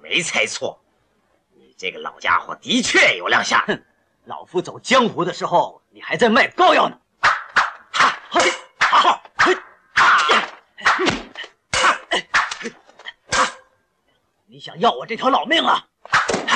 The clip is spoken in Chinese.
没猜错，你这个老家伙的确有两下。 哼，老夫走江湖的时候，你还在卖膏药呢。你想要我这条老命啊？